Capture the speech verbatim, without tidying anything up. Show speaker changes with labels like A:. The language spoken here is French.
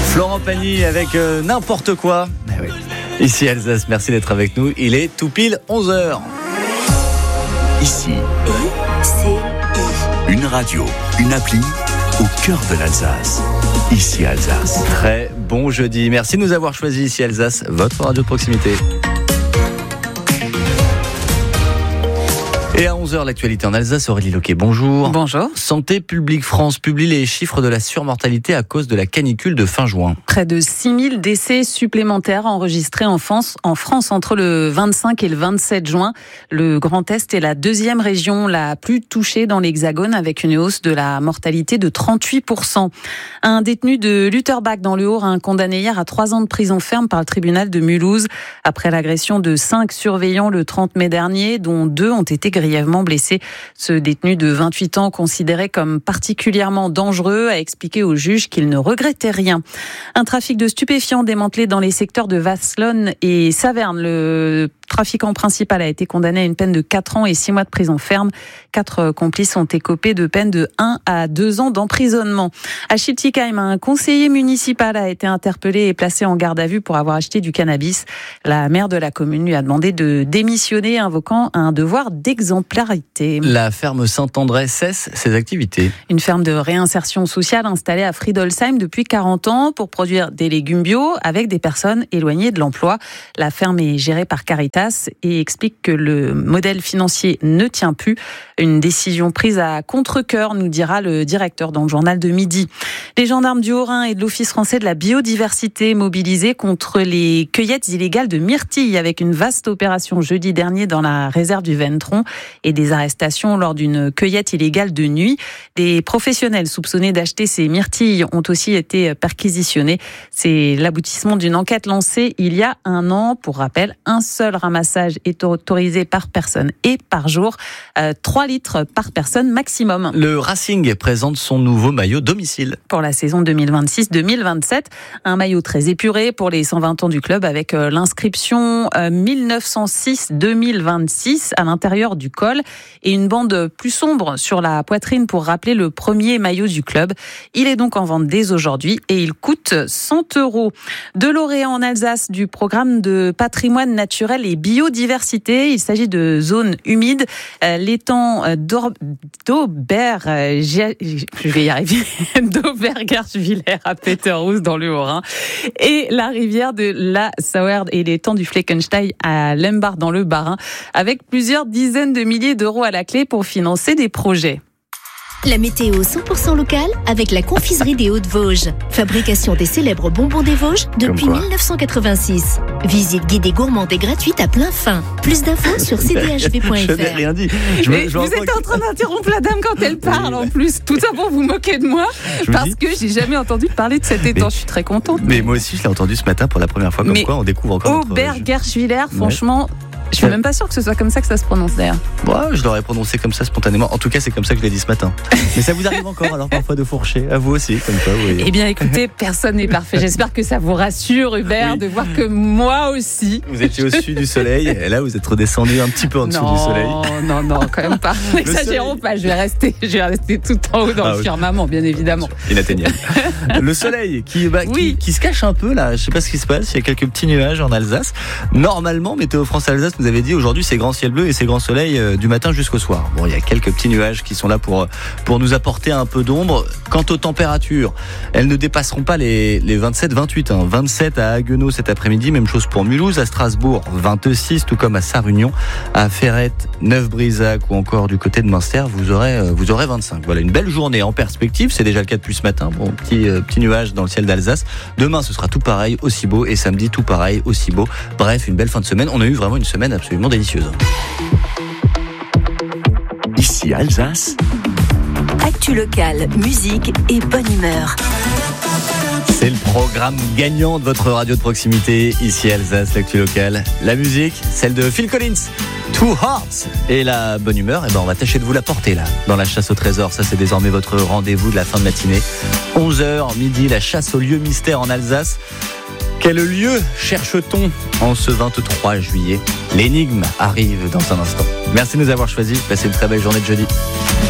A: Florent Pagny avec euh, n'importe quoi. Eh oui. Ici Alsace, merci d'être avec nous. Il est tout pile onze heures.
B: Ici,
C: I C I.
B: une radio, une appli au cœur de l'Alsace. Ici Alsace.
A: Très bon jeudi. Merci de nous avoir choisi Ici Alsace, votre radio de proximité. Et à onze heures, l'actualité en Alsace, Aurélie Loquet, bonjour.
D: Bonjour.
A: Santé publique France publie les chiffres de la surmortalité à cause de la canicule de fin juin.
D: Près de six mille décès supplémentaires enregistrés en France, en France entre le vingt-cinq et le vingt-sept juin. Le Grand Est est la deuxième région la plus touchée dans l'Hexagone avec une hausse de la mortalité de trente-huit pour cent. Un détenu de Lutterbach dans le Haut-Rhin condamné hier à trois ans de prison ferme par le tribunal de Mulhouse après l'agression de cinq surveillants le trente mai dernier, dont deux ont été grièvement blessé. Ce détenu de vingt-huit ans, considéré comme particulièrement dangereux, a expliqué au juge qu'il ne regrettait rien. Un trafic de stupéfiants démantelé dans les secteurs de Vasselonne et Saverne. Le trafiquant principal a été condamné à une peine de quatre ans et six mois de prison ferme. Quatre complices ont écopé de peines de un à deux ans d'emprisonnement. À Schiltigheim, un conseiller municipal a été interpellé et placé en garde à vue pour avoir acheté du cannabis. La maire de la commune lui a demandé de démissionner, invoquant un devoir d'exemplarité.
A: La ferme Saint-André cesse ses activités.
D: Une ferme de réinsertion sociale installée à Friedolsheim depuis quarante ans pour produire des légumes bio avec des personnes éloignées de l'emploi. La ferme est gérée par Caritas et explique que le modèle financier ne tient plus. Une décision prise à contre-cœur, nous dira le directeur dans le journal de midi. Les gendarmes du Haut-Rhin et de l'Office français de la biodiversité mobilisés contre les cueillettes illégales de myrtilles avec une vaste opération jeudi dernier dans la réserve du Ventron et des arrestations lors d'une cueillette illégale de nuit. Des professionnels soupçonnés d'acheter ces myrtilles ont aussi été perquisitionnés. C'est l'aboutissement d'une enquête lancée il y a un an. Pour rappel, un seul ramassage est autorisé par personne et par jour. Euh, trois litres par personne maximum.
A: Le Racing présente son nouveau maillot domicile.
D: Pour la saison deux mille vingt-six deux mille vingt-sept, un maillot très épuré pour les cent vingt ans du club avec euh, l'inscription euh, mille neuf cent six deux mille vingt-six à l'intérieur du col et une bande plus sombre sur la poitrine pour rappeler le premier maillot du club. Il est donc en vente dès aujourd'hui et il coûte cent euros. De lauréats en Alsace du programme de patrimoine naturel et biodiversité. Il s'agit de zones humides. Euh, l'étang d'Aubert, euh, je vais y arriver, d'Aubergerschwiller à Peterhouse dans le Haut-Rhin et la rivière de la Sauer et l'étang du Fleckenstein à Lembach dans le Bas-Rhin avec plusieurs dizaines de milliers d'euros à la clé pour financer des projets.
C: La météo cent pour cent locale avec la confiserie des Hauts-de-Vosges. Fabrication des célèbres bonbons des Vosges depuis mille neuf cent quatre-vingt-six. Visite guidée gourmande et gratuite à plein fin. Plus d'infos sur c d h v point f r.
A: Je n'ai rien dit. Je
D: me, je vous êtes en train d'interrompre la dame quand elle parle en plus. Tout ça pour vous moquer de moi parce dis... que j'ai jamais entendu parler de cet étang. Mais, je suis très contente.
A: Mais moi aussi, je l'ai entendu ce matin pour la première fois. Comme mais quoi, on découvre encore.
D: Aubergerschwiller, franchement. Ouais. Je suis même pas sûre que ce soit comme ça que ça se prononce d'ailleurs.
A: Ouais, je l'aurais prononcé comme ça spontanément. En tout cas, c'est comme ça que je l'ai dit ce matin. Mais ça vous arrive encore alors parfois de fourcher. À vous aussi, comme ça, vous voyez.
D: Eh bien, écoutez, personne n'est parfait. J'espère que ça vous rassure, Hubert, oui. de voir que moi aussi.
A: Vous étiez au-dessus du soleil et là, vous êtes redescendu un petit peu en dessous
D: non,
A: du soleil.
D: Non, non, quand même pas. N'exagérons pas. Je vais rester, je vais rester tout en haut dans ah, le oui. firmament, bien évidemment.
A: Inatteignable. Le soleil qui, bah, oui. qui, qui se cache un peu là. Je sais pas ce qui se passe. Il y a quelques petits nuages en Alsace. Normalement, Météo France Alsace nous avait dit aujourd'hui, c'est grand ciel bleu et c'est grand soleil euh, du matin jusqu'au soir. Bon, il y a quelques petits nuages qui sont là pour, pour nous apporter un peu d'ombre. Quant aux températures, elles ne dépasseront pas les, les vingt-sept vingt-huit. Hein. vingt-sept à Haguenau cet après-midi, même chose pour Mulhouse, à Strasbourg vingt-six, tout comme à Sarre-Union, à Ferrette, Neuf-Brisac ou encore du côté de Münster, vous aurez, vous aurez vingt-cinq. Voilà, une belle journée en perspective, c'est déjà le cas depuis ce matin. Bon, petit, euh, petit nuage dans le ciel d'Alsace. Demain, ce sera tout pareil, aussi beau, et samedi, tout pareil, aussi beau. Bref, une belle fin de semaine. On a eu vraiment une semaine absolument délicieuse.
B: Ici Alsace.
C: Actu locale, musique et bonne humeur.
A: C'est le programme gagnant de votre radio de proximité, ici Alsace, l'actu locale. La musique, celle de Phil Collins, Two Hearts. Et la bonne humeur, eh ben on va tâcher de vous la porter là, dans la chasse au trésor. Ça, c'est désormais votre rendez-vous de la fin de matinée. onze heures, midi, la chasse au lieu mystère en Alsace. Quel lieu cherche-t-on en ce vingt-trois juillet ? L'énigme arrive dans un instant. Merci de nous avoir choisis. Passez une très belle journée de jeudi.